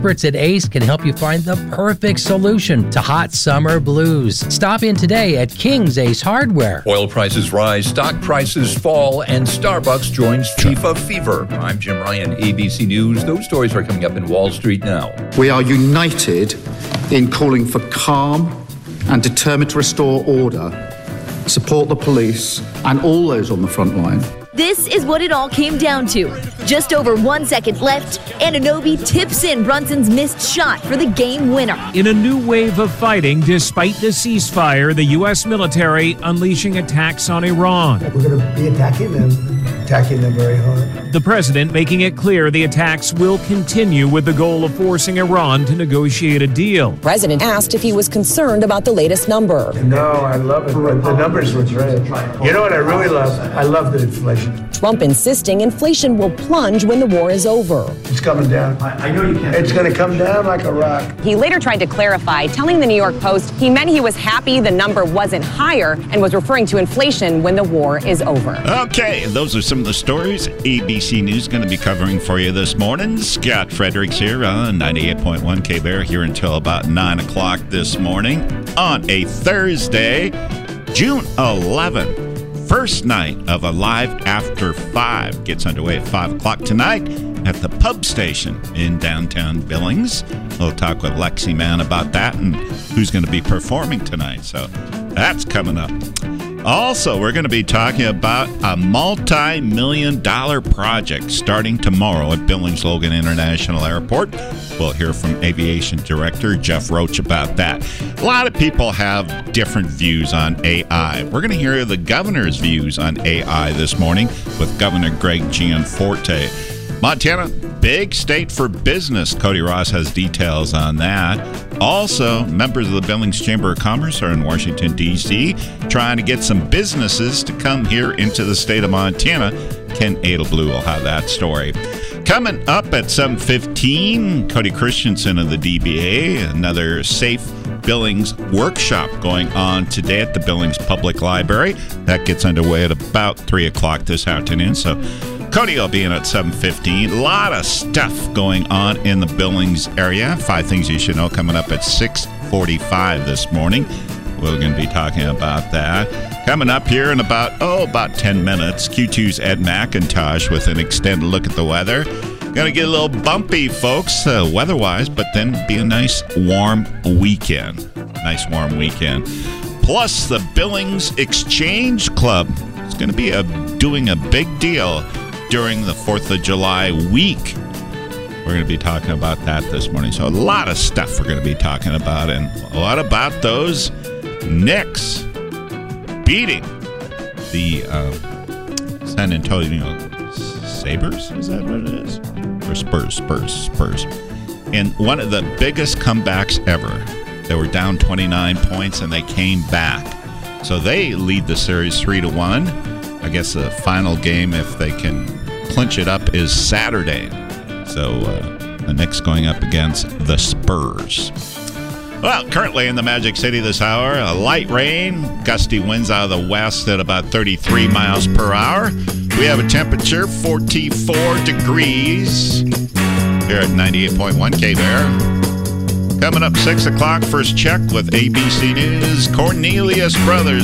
experts at Ace can help you find the perfect solution to hot summer blues. Stop in today at King's Ace Hardware. Oil prices rise, stock prices fall, and Starbucks joins FIFA fever. I'm Jim Ryan, ABC News. Those stories are coming up in Wall Street now. We are united in calling for calm and determined to restore order, support the police and all those on the front line. This is what it all came down to. Just over 1 second left, Anunoby tips in Brunson's missed shot for the game winner. In a new wave of fighting, despite the ceasefire, the U.S. military unleashing attacks on Iran. We're going to be attacking them very hard. The president making it clear the attacks will continue with the goal of forcing Iran to negotiate a deal. President asked if he was concerned about the latest number. No, I love it. The numbers were great. You know what I really love? I love the inflation. Trump insisting inflation will plunge when the war is over. It's coming down. I know you can. It's going to come down like a rock. He later tried to clarify, telling the New York Post he meant he was happy the number wasn't higher and was referring to inflation when the war is over. Okay, those are some of the stories ABC News is going to be covering for you this morning. Scott Fredericks here on 98.1 K-Bear here until about 9 o'clock this morning on a Thursday, June 11th. First night of a Live After 5 gets underway at 5 o'clock tonight at the Pub Station in downtown Billings. We'll talk with Lexi Mann about that and who's going to be performing tonight. So that's coming up. Also, we're going to be talking about a multi-million-dollar project starting tomorrow at Billings Logan International Airport. We'll hear from Aviation Director Jeff Roach about that. A lot of people have different views on AI. We're going to hear the governor's views on AI this morning with Governor Greg Gianforte. Montana, big state for business. Cody Ross has details on that. Also, members of the Billings Chamber of Commerce are in Washington, D.C., trying to get some businesses to come here into the state of Montana. Ken Edelblue will have that story. Coming up at 7:15, Cody Christensen of the DBA, another Safe Billings workshop going on today at the Billings Public Library. That gets underway at about 3 o'clock this afternoon, so Cody will be in at 7:15. A lot of stuff going on in the Billings area. 5 things you should know coming up at 6:45 this morning. We're going to be talking about that. Coming up here in about 10 minutes, Q2's Ed McIntosh with an extended look at the weather. Going to get a little bumpy, folks, weather-wise, but then be a nice warm weekend. Plus, the Billings Exchange Club is going to be doing a big deal during the 4th of July week. We're going to be talking about that this morning. So a lot of stuff we're going to be talking about. And what about those Knicks beating the San Antonio Sabres? Is that what it is? Or Spurs. And one of the biggest comebacks ever. They were down 29 points and they came back. So they lead the series 3-1. I guess the final game, if they can clinch it up, is Saturday. So the Knicks going up against the Spurs. Well, currently in the Magic City this hour, a light rain, gusty winds out of the west at about 33 miles per hour. We have a temperature 44 degrees here at 98.1 K-Bear. Coming up 6 o'clock, first check with ABC News. Cornelius Brothers